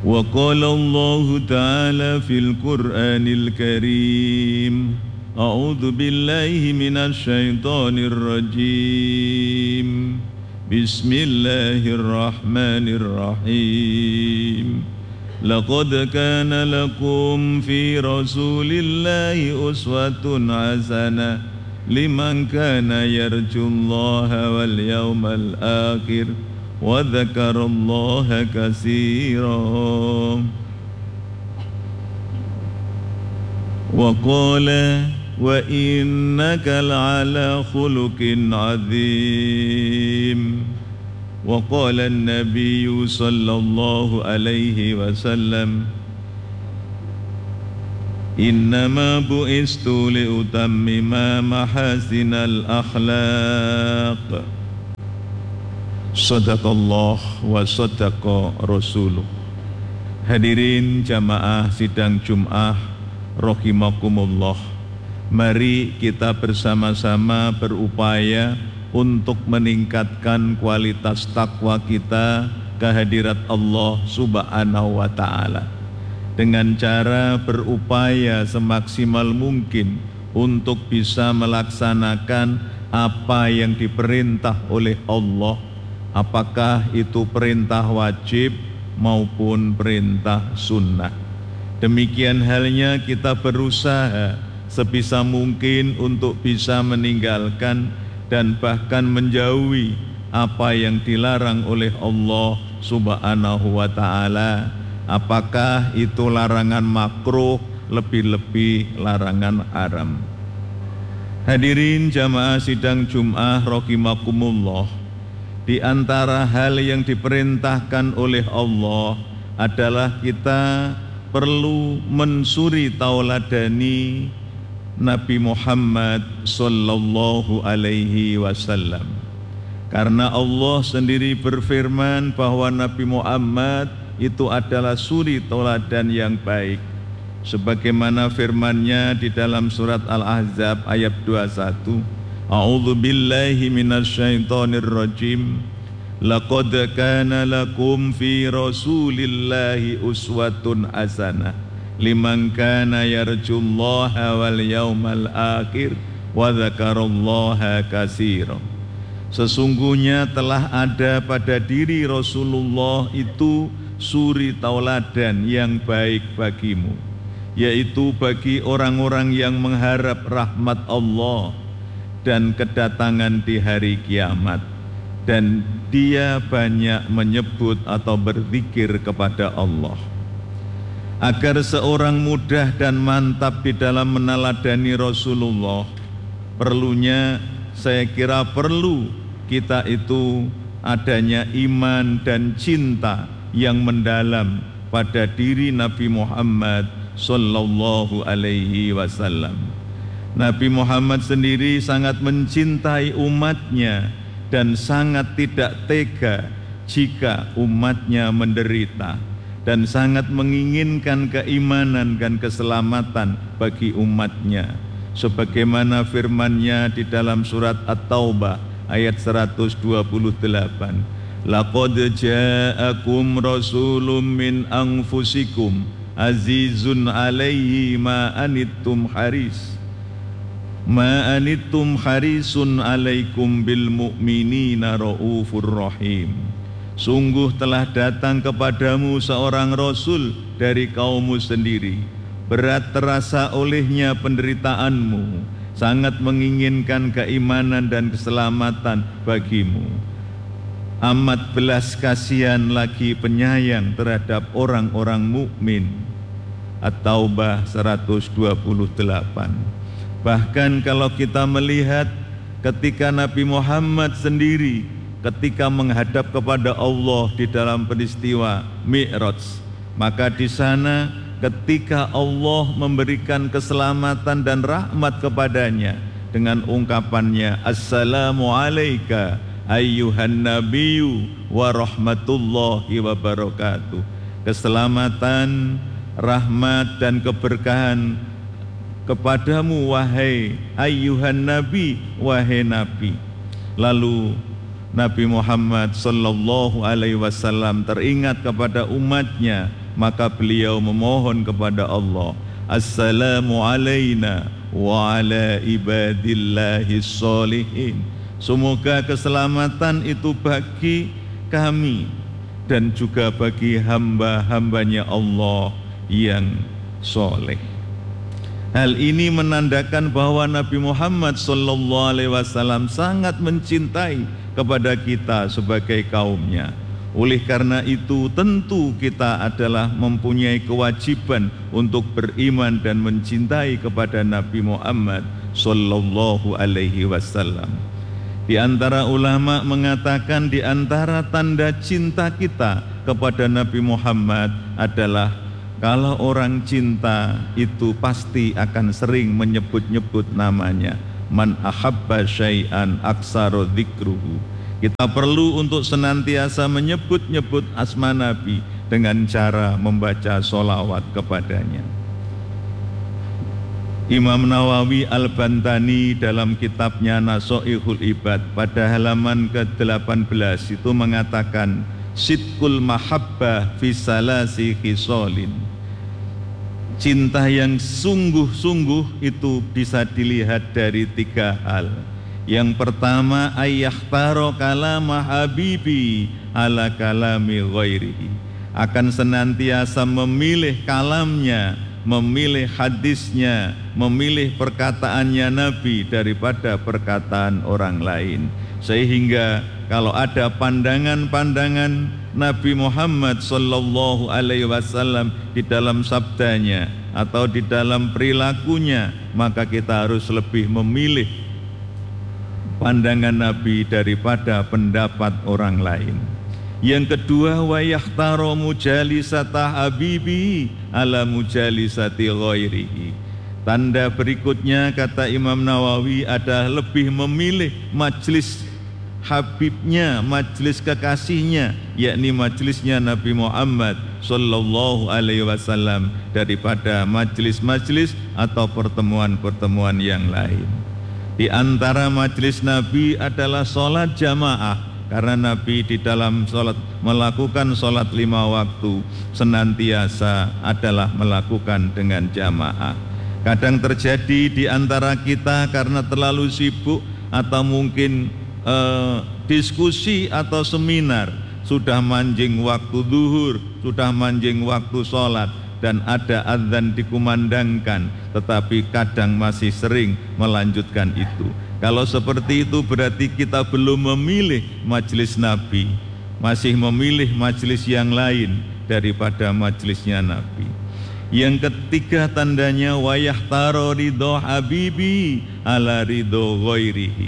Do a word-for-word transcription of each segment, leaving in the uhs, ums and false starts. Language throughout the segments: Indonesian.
وقال الله تعالى في القرآن الكريم أعوذ بالله من الشيطان الرجيم بسم الله الرحمن الرحيم لقد كان لكم في رسول الله أسوة حسنة لمن كان يرجو الله واليوم الآخر وذكر الله كثيرا وقال وإنك لعلى خلق عظيم وقال النبي صلى الله عليه وسلم إنما بعثت لأتمم محاسن الأخلاق Sadaqallah wa sadaqa rasuluh. Hadirin jamaah sidang Jum'ah rahimakumullah. Mari kita bersama-sama berupaya untuk meningkatkan kualitas takwa kita kehadirat Allah Subhanahu wa ta'ala dengan cara berupaya semaksimal mungkin untuk bisa melaksanakan apa yang diperintah oleh Allah, apakah itu perintah wajib maupun perintah sunnah. Demikian halnya kita berusaha sebisa mungkin untuk bisa meninggalkan dan bahkan menjauhi apa yang dilarang oleh Allah Subhanahu wa ta'ala, apakah itu larangan makruh, lebih-lebih larangan haram. Hadirin jamaah sidang Jum'ah rahimakumullah, di antara hal yang diperintahkan oleh Allah adalah kita perlu mensuri tauladani Nabi Muhammad sallallahu alaihi wasallam. Karena Allah sendiri berfirman bahwa Nabi Muhammad itu adalah suri tauladan yang baik. Sebagaimana firman-Nya di dalam surat Al-Ahzab ayat dua puluh satu. A'udzu billahi minasyaitonir rajim. Laqad kana lakum fi Rasulillahi uswatun hasanah liman kana yarjullaha wal yawmal akhir wa dzakarallaha katsiran. Sesungguhnya telah ada pada diri Rasulullah itu suri tauladan yang baik bagimu, yaitu bagi orang-orang yang mengharap rahmat Allah dan kedatangan di hari kiamat, dan dia banyak menyebut atau berzikir kepada Allah. Agar seorang mudah dan mantap di dalam meneladani Rasulullah, perlunya saya kira perlu kita itu adanya iman dan cinta yang mendalam pada diri Nabi Muhammad sallallahu alaihi wasallam. Nabi Muhammad sendiri sangat mencintai umatnya dan sangat tidak tega jika umatnya menderita, dan sangat menginginkan keimanan dan keselamatan bagi umatnya. Sebagaimana firman-Nya di dalam surat At-Taubah ayat seratus dua puluh delapan. Laqad ja'akum rasulun min anfusikum azizun alaihi ma anittum haris Ma anittum harisun alaikum bil mu'minina raufur rahim. Sungguh telah datang kepadamu seorang rasul dari kaummu sendiri, berat terasa olehnya penderitaanmu, sangat menginginkan keimanan dan keselamatan bagimu. Amat belas kasihan lagi penyayang terhadap orang-orang mukmin. At-Taubah seratus dua puluh delapan. Bahkan kalau kita melihat ketika Nabi Muhammad sendiri ketika menghadap kepada Allah di dalam peristiwa Mi'raj, maka di sana ketika Allah memberikan keselamatan dan rahmat kepadanya dengan ungkapannya Assalamu alayka ayyuhan nabiyyu wa rahmatullahi wa barakatuh. Keselamatan, rahmat dan keberkahan kepadamu wahai ayyuhan nabi, wahai nabi. Lalu Nabi Muhammad sallallahu alaihi wasallam teringat kepada umatnya, maka beliau memohon kepada Allah, Assalamu alaina wa ala ibadillahis sholihin. Semoga keselamatan itu bagi kami dan juga bagi hamba-hambanya Allah yang soleh. Hal ini menandakan bahwa Nabi Muhammad sallallahu alaihi wasallam sangat mencintai kepada kita sebagai kaumnya. Oleh karena itu tentu kita adalah mempunyai kewajiban untuk beriman dan mencintai kepada Nabi Muhammad sallallahu alaihi wasallam. Di antara ulama mengatakan di antara tanda cinta kita kepada Nabi Muhammad adalah kalau orang cinta itu pasti akan sering menyebut-nyebut namanya. Man ahabba syai'an aksaro dzikruhu. Kita perlu untuk senantiasa menyebut-nyebut asma Nabi dengan cara membaca sholawat kepadanya. Imam Nawawi Al-Bantani dalam kitabnya Nasoihul Ibad pada halaman ke delapan belas itu mengatakan sidqul mahabbah fi salasi khisalin. Cinta yang sungguh-sungguh itu bisa dilihat dari tiga hal. Yang pertama, ayyahtaro kalama habibi ala kalami ghairihi. Akan senantiasa memilih kalamnya, memilih hadisnya, memilih perkataannya Nabi daripada perkataan orang lain. Sehingga kalau ada pandangan-pandangan Nabi Muhammad sallallahu alaihi wasallam di dalam sabdanya atau di dalam perilakunya, maka kita harus lebih memilih pandangan Nabi daripada pendapat orang lain. Yang kedua, wa yahtaro mujalisata habibi ala mujalisati ghairihi. Tanda berikutnya kata Imam Nawawi adalah lebih memilih majlis habibnya, majlis kekasihnya, yakni majlisnya Nabi Muhammad sallallahu alaihi wasallam daripada majlis-majlis atau pertemuan-pertemuan yang lain. Di antara majlis Nabi adalah sholat jamaah, karena Nabi di dalam sholat melakukan sholat lima waktu senantiasa adalah melakukan dengan jamaah. Kadang terjadi di antara kita karena terlalu sibuk atau mungkin eh, diskusi atau seminar, sudah manjing waktu zuhur, sudah manjing waktu sholat, dan ada azan dikumandangkan, tetapi kadang masih sering melanjutkan itu. Kalau seperti itu berarti kita belum memilih majelis Nabi, masih memilih majelis yang lain daripada majelisnya Nabi. Yang ketiga tandanya wa yahtaro ridho habibi ala ridho ghairihi.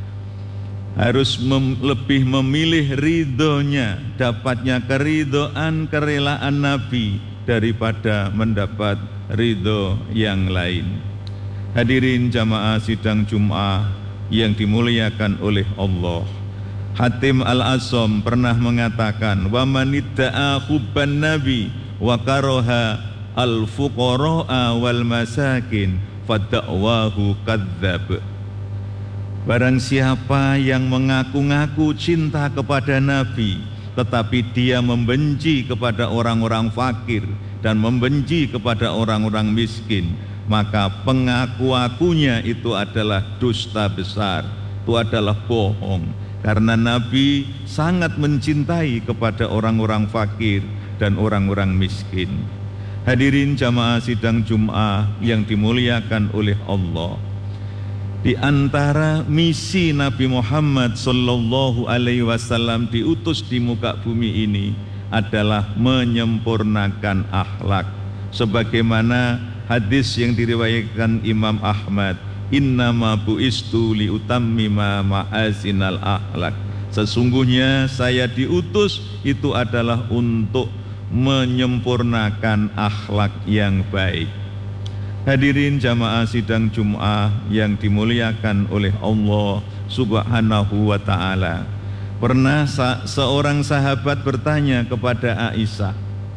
Harus mem lebih memilih ridhonya, dapatnya keridhaan, kerelaan Nabi daripada mendapat ridho yang lain. Hadirin jamaah sidang Jum'ah yang dimuliakan oleh Allah, Hatim Al-Asom pernah mengatakan, wa manidda'a hubban nabi wa karoha al-fuqara'a wal masakin fada'wahu kadzab. Barang siapa yang mengaku-ngaku cinta kepada Nabi tetapi dia membenci kepada orang-orang fakir dan membenci kepada orang-orang miskin, maka pengaku-akunya itu adalah dusta besar, itu adalah bohong. Karena Nabi sangat mencintai kepada orang-orang fakir dan orang-orang miskin. Hadirin jamaah sidang Jum'ah yang dimuliakan oleh Allah, di antara misi Nabi Muhammad sallallahu alaihi wasallam diutus di muka bumi ini adalah menyempurnakan akhlak. Sebagaimana hadis yang diriwayatkan Imam Ahmad, innama bu'istu liutammima ma'azinal akhlak. Sesungguhnya saya diutus itu adalah untuk menyempurnakan akhlak yang baik. Hadirin jamaah sidang Jum'ah yang dimuliakan oleh Allah Subhanahu wa ta'ala. Pernah seorang sahabat bertanya kepada Aisyah,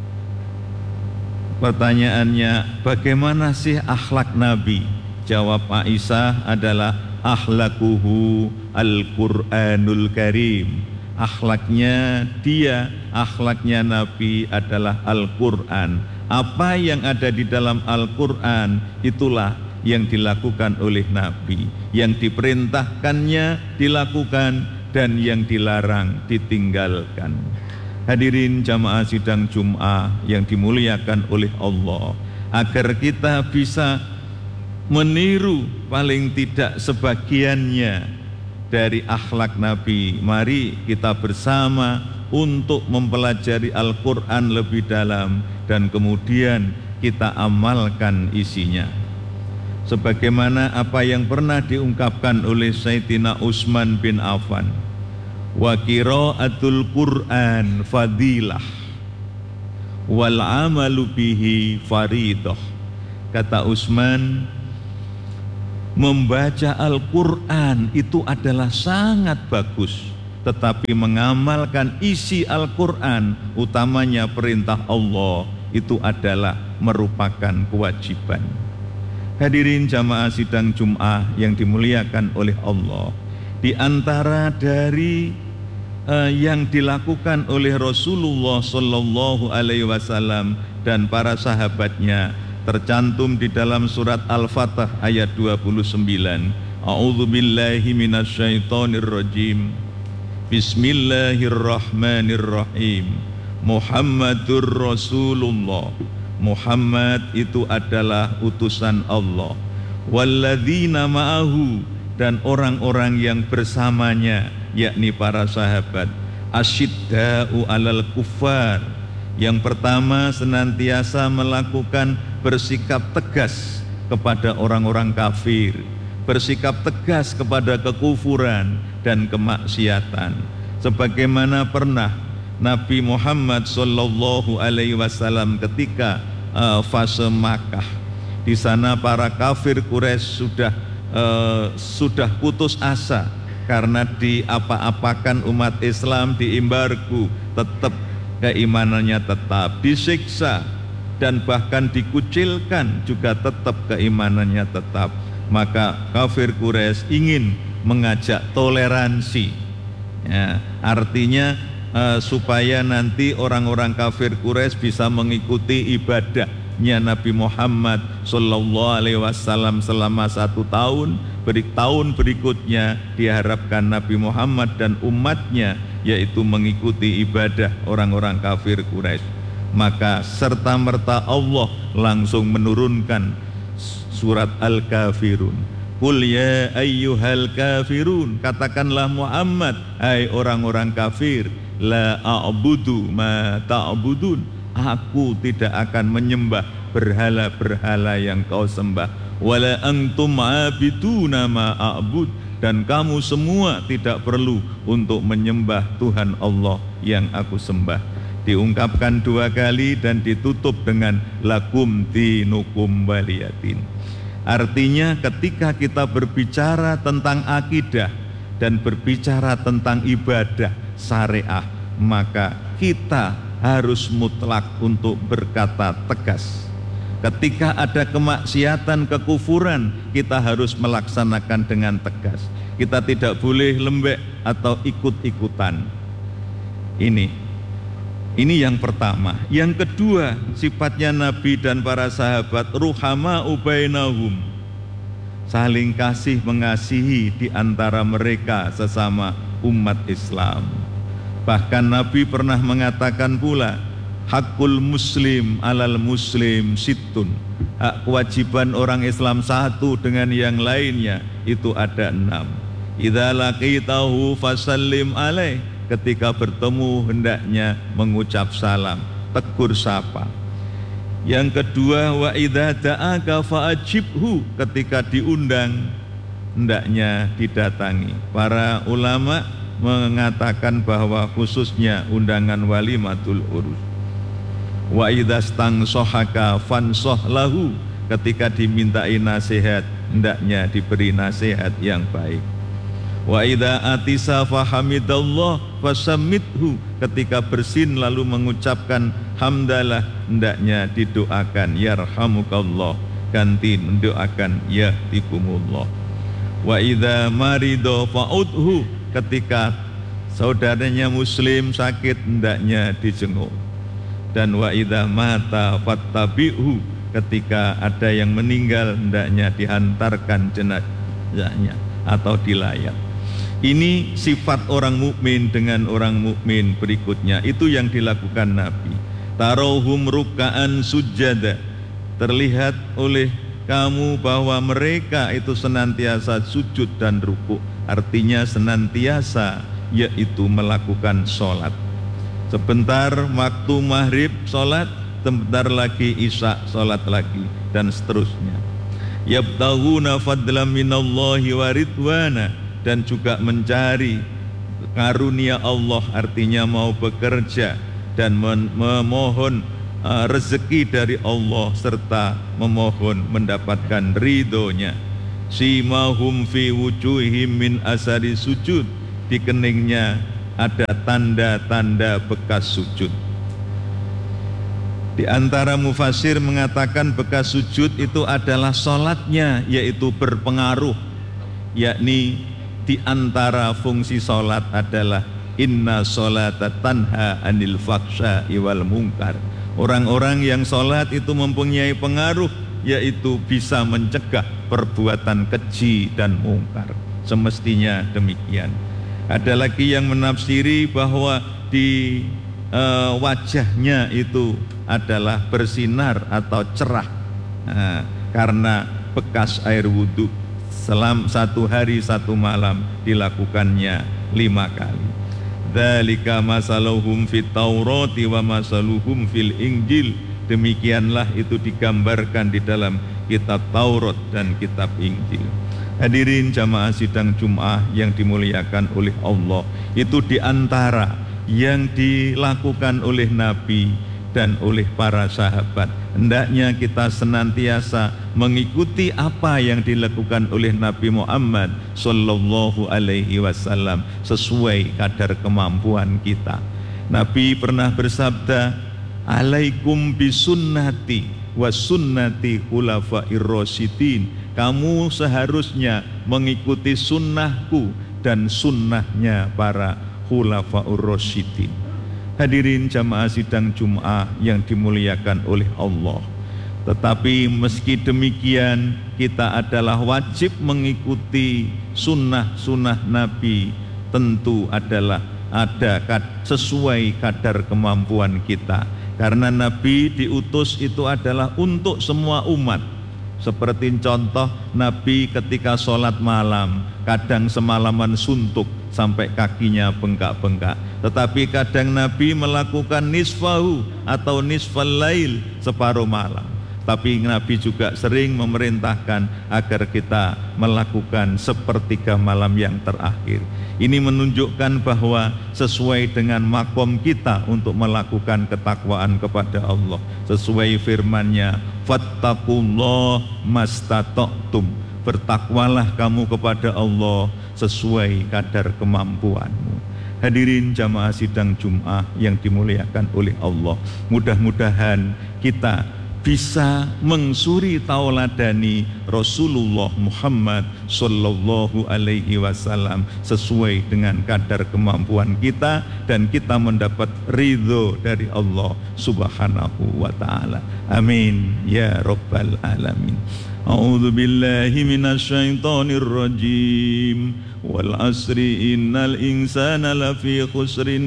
pertanyaannya, bagaimana sih akhlak Nabi? Jawab Aisyah adalah akhlakuhu Al-Qur'anul Karim. Akhlaknya dia, akhlaknya Nabi adalah Al-Qur'an. Apa yang ada di dalam Al-Qur'an itulah yang dilakukan oleh Nabi. Yang diperintahkannya dilakukan dan yang dilarang ditinggalkan. Hadirin jamaah sidang Jum'ah yang dimuliakan oleh Allah, agar kita bisa meniru paling tidak sebagiannya dari akhlak Nabi, mari kita bersama untuk mempelajari Al-Quran lebih dalam dan kemudian kita amalkan isinya. Sebagaimana apa yang pernah diungkapkan oleh Sayyidina Utsman bin Affan, wa qiraatul Qur'an fadilah wal amalu bihi faridah. Kata Utsman, membaca Al-Quran itu adalah sangat bagus, tetapi mengamalkan isi Al-Quran, utamanya perintah Allah, itu adalah merupakan kewajiban. Hadirin jamaah sidang Jum'ah yang dimuliakan oleh Allah, di antara dari uh, yang dilakukan oleh Rasulullah Sallallahu Alaihi Wasallam dan para sahabatnya tercantum di dalam surat Al-Fatah ayat dua puluh sembilan. A'udzu billahi minasyaitonir rajim. Bismillahirrahmanirrahim. Muhammadur Rasulullah. Muhammad itu adalah utusan Allah. Walladzina ma'ahu, dan orang-orang yang bersamanya, yakni para sahabat. Asyidda'u 'alal kuffar. Yang pertama, senantiasa melakukan bersikap tegas kepada orang-orang kafir, bersikap tegas kepada kekufuran dan kemaksiatan. Sebagaimana pernah Nabi Muhammad Sallallahu Alaihi Wasallam ketika uh, fase Makkah, di sana para kafir Quraisy sudah uh, sudah putus asa karena diapa-apakan umat Islam, diembargo, tetap keimanannya tetap, disiksa dan bahkan dikucilkan juga tetap keimanannya tetap. Maka kafir Quraisy ingin mengajak toleransi, ya, artinya uh, supaya nanti orang-orang kafir Quraisy bisa mengikuti ibadahnya Nabi Muhammad Sallallahu Alaihi Wasallam selama satu tahun. Beri tahun berikutnya diharapkan Nabi Muhammad dan umatnya yaitu mengikuti ibadah orang-orang kafir Quraisy. Maka serta merta Allah langsung menurunkan surat Al-Kafirun. Qul ya ayyuhal kafirun, katakanlah Muhammad, hai orang-orang kafir, la a'budu ma ta'budun, aku tidak akan menyembah berhala-berhala yang kau sembah, wala antum abiduna ma a'bud, dan kamu semua tidak perlu untuk menyembah Tuhan Allah yang aku sembah. Diungkapkan dua kali dan ditutup dengan lakum dinukum waliyatin. Artinya ketika kita berbicara tentang akidah dan berbicara tentang ibadah syariah, maka kita harus mutlak untuk berkata tegas. Ketika ada kemaksiatan, kekufuran, kita harus melaksanakan dengan tegas. Kita tidak boleh lembek atau ikut-ikutan. Ini Ini yang pertama. Yang kedua, sifatnya Nabi dan para sahabat ruhama ubainahum, saling kasih mengasihi di antara mereka sesama umat Islam. Bahkan Nabi pernah mengatakan pula, hakul muslim alal muslim sittun, hak kewajiban orang Islam satu dengan yang lainnya itu ada enam. Idza laqitahu fasallim alaih, ketika bertemu hendaknya mengucap salam, tegur sapa. Yang kedua, wa idza da'aka fa'ajibhu, ketika diundang hendaknya didatangi. Para ulama mengatakan bahwa khususnya undangan walimatul urus. Wa idza stangsohaka fansoh lahu, ketika dimintai nasihat hendaknya diberi nasihat yang baik. Wa idza atisa fahamidallah fasammithu, ketika bersin lalu mengucapkan hamdalah hendaknya didoakan yarhamukallah, ganti mendoakan yahdikumullah. Wa idza marido fa'udhu, ketika saudaranya muslim sakit hendaknya dijenguk. Dan wa idza mata fattabi'hu, ketika ada yang meninggal hendaknya dihantarkan jenazahnya atau dilayat. Ini sifat orang mukmin dengan orang mukmin berikutnya, itu yang dilakukan Nabi. Tarauhum ruk'an sujada, terlihat oleh kamu bahwa mereka itu senantiasa sujud dan ruku', artinya senantiasa yaitu melakukan sholat. Sebentar waktu maghrib sholat, sebentar lagi isya sholat lagi, dan seterusnya. Yabtaghuna fadlan minallahi wa ridwana, dan juga mencari karunia Allah, artinya mau bekerja dan memohon uh, rezeki dari Allah serta memohon mendapatkan ridhonya. Simahum fi wujuhim min asari sujud, di keningnya ada tanda-tanda bekas sujud. Di antara mufasir mengatakan bekas sujud itu adalah sholatnya, yaitu berpengaruh, yakni di antara fungsi sholat adalah inna sholata tanha anil faksha'i wal munkar. Orang-orang yang sholat itu mempunyai pengaruh, yaitu bisa mencegah perbuatan keji dan mungkar. Semestinya demikian. Ada lagi yang menafsiri bahwa di uh, wajahnya itu adalah bersinar atau cerah, nah, karena bekas air wudhu. Selam satu hari satu malam dilakukannya lima kali. Dzalika masaluhum fit Taurati wa masaluhum fil Injil. Demikianlah itu digambarkan di dalam kitab Taurat dan kitab Injil. Hadirin jamaah sidang Jum'ah yang dimuliakan oleh Allah, itu di antara yang dilakukan oleh Nabi dan oleh para sahabat. Hendaknya kita senantiasa mengikuti apa yang dilakukan oleh Nabi Muhammad Sallallahu Alaihi Wasallam sesuai kadar kemampuan kita. Nabi pernah bersabda, alaikum bisunnati wa sunnati khulafair rasyidin. Kamu seharusnya mengikuti sunnahku dan sunnahnya para khulafaur rasyidin. Hadirin jamaah sidang Jum'ah yang dimuliakan oleh Allah. Tetapi meski demikian, kita adalah wajib mengikuti sunnah-sunnah Nabi, tentu adalah ada sesuai kadar kemampuan kita. Karena Nabi diutus itu adalah untuk semua umat. Seperti contoh Nabi ketika sholat malam, kadang semalaman suntuk sampai kakinya bengkak-bengkak. Tetapi kadang Nabi melakukan nisfahu atau nisfal lail, separuh malam. Tapi Nabi juga sering memerintahkan agar kita melakukan sepertiga malam yang terakhir. Ini menunjukkan bahwa sesuai dengan makom kita untuk melakukan ketakwaan kepada Allah. Sesuai firman-Nya, fattaqullah mastata'tum. Bertakwalah kamu kepada Allah sesuai kadar kemampuanmu. Hadirin jamaah sidang Jum'ah yang dimuliakan oleh Allah, mudah-mudahan kita bisa mengsuri tauladani Rasulullah Muhammad Sallallahu Alaihi Wasallam sesuai dengan kadar kemampuan kita, dan kita mendapat ridho dari Allah Subhanahu wa Ta'ala. Amin ya Rabbal Alamin. A'udzu billahi minasyaitonir rajim. Wal asri innal insana lafi khusrin